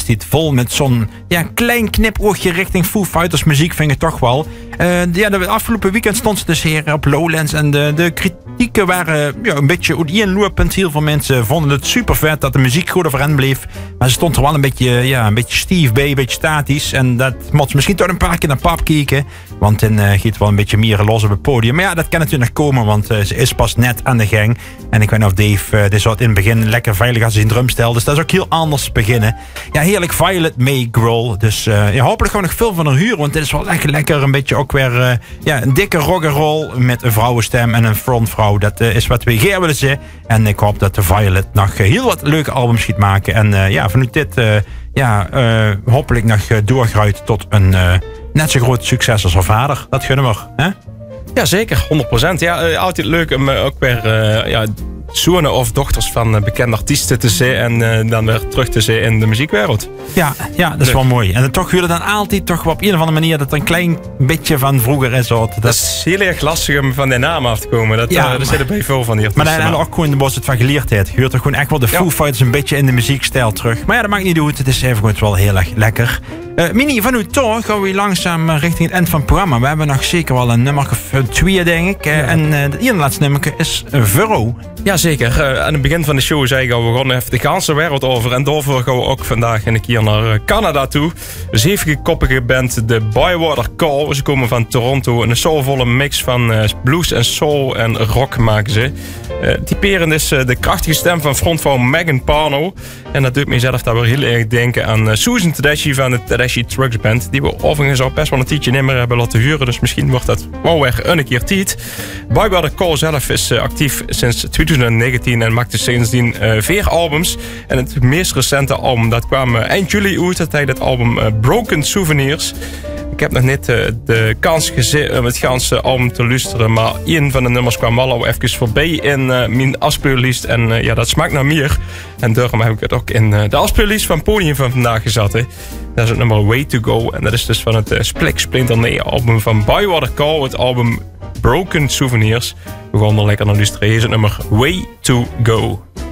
is dit vol met zo'n klein knipoogje richting Foo Fighters muziek, vind ik toch wel. De afgelopen weekend stond ze dus hier op Lowlands en de kritieken waren een beetje uiteenlopend. Heel veel mensen vonden het super vet dat de muziek goed overeind bleef. Maar ze stond er wel een beetje stief bij, een beetje statisch. En dat moet ze misschien toch een paar keer naar pap kijken. Want dan gaat wel een beetje mieren los op het podium. Maar ja, dat kan natuurlijk nog komen, want ze is pas net aan de gang. En ik weet niet of Dave, dit zat in het begin lekker veilig als hij zijn drumstel. Dus dat is ook heel anders beginnen. Ja, heerlijk Violet May Grohl. Dus hopelijk gaan we nog veel van haar huren. Want dit is wel echt lekker een beetje ook weer een dikke rock'n'roll met een vrouwenstem en een frontvrouw. Dat is wat we hier willen zien. En ik hoop dat de Violet nog heel wat leuke albums gaat maken. En vanuit dit hopelijk nog doorgroeit tot een net zo groot succes als haar vader. Dat gunnen we, hè? Ja, zeker. 100%. Ja, altijd leuk om ook weer zonen of dochters van bekende artiesten te zien en dan weer terug te zien in de muziekwereld. Ja, dat is wel mooi. En toch willen dan altijd toch op een of andere manier dat er een klein beetje van vroeger is. Dat is heel erg lastig om van die naam af te komen. Er zitten bij veel van hier. Maar dan ook gewoon de bos het van geleerdheid. Je hoort er gewoon echt wel de Foo Fighters een beetje in de muziekstijl terug. Maar ja, dat maakt niet uit. Het is even goed wel heel erg lekker. Mini, van u toch gaan we langzaam richting het eind van het programma. We hebben nog zeker wel een nummer of 2, denk ik. En het ene laatste nummer is Furrow. Jazeker. Aan het begin van de show zei ik al, we gaan even de ganse wereld over. En daarvoor gaan we ook vandaag een keer naar Canada toe. De 7-koppige band de Bywater Call. Ze komen van Toronto. Een soulvolle mix van blues en soul en rock maken ze. Typerend is de krachtige stem van frontvrouw Megan Parno. En dat doet mijzelf daar weer heel erg denken aan Susan Tedeschi van de Tedeschi Trucks Band. Die we overigens al best wel een tijdje niet meer hebben laten huren. Dus misschien wordt dat wel weer een keer tijd. Bywater Call zelf is actief sinds 2019 en maakte sindsdien 4 albums. En het meest recente album dat kwam eind juli uit. Dat heet het album Broken Souvenirs. Ik heb nog net de kans gezien om het ganse album te luisteren. Maar een van de nummers kwam al even voorbij in mijn afspeellijst. En dat smaakt naar meer. En daarom heb ik het ook in de afspeellijst van Podium van vandaag gezet. Hè. Dat is het nummer Way to Go. En dat is dus van het Splinter Nee album van Bywater Call. Het album Broken Souvenirs. We gaan er lekker naar luisteren. Hier is het nummer Way to Go.